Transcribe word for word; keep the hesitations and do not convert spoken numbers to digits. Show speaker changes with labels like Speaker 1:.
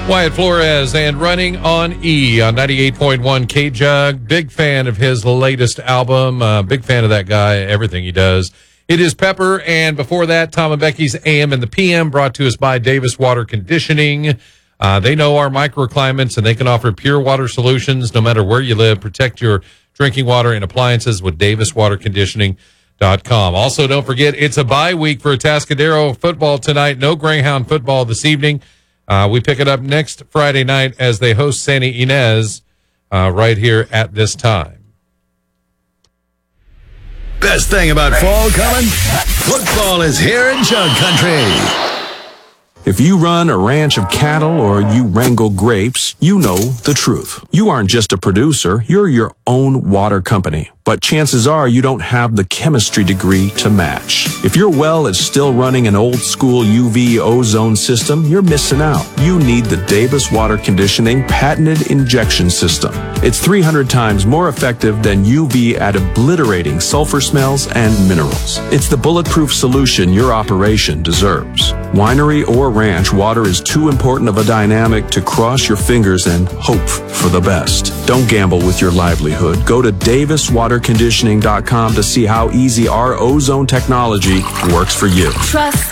Speaker 1: Wyatt Flores and Running on E on ninety-eight point one K-Jug. Big fan of his latest album. Uh, big fan of that guy, everything he does. It is Pepper, and before that, Tom and Becky's A M and the P M, brought to us by Davis Water Conditioning. Uh, they know our microclimates, and they can offer pure water solutions no matter where you live. Protect your drinking water and appliances with Davis Water Conditioning dot com. Also, don't forget, it's a bye week for Atascadero football tonight. No Greyhound football this evening. Uh, we pick it up next Friday night as they host Santa Ynez uh, right here at this time.
Speaker 2: Best thing about fall coming? Football is here in Jug Country.
Speaker 3: If you run a ranch of cattle or you wrangle grapes, you know the truth. You aren't just a producer, you're your own water company. But chances are you don't have the chemistry degree to match. If your well is still running an old school U V ozone system, you're missing out. You need the Davis Water Conditioning patented injection system. It's three hundred times more effective than U V at obliterating sulfur smells and minerals. It's the bulletproof solution your operation deserves. Winery or ranch, water is too important of a dynamic to cross your fingers and hope for the best. Don't gamble with your livelihood. Go to Davis Water Conditioning dot com to see how easy our ozone technology works for you.
Speaker 4: Trust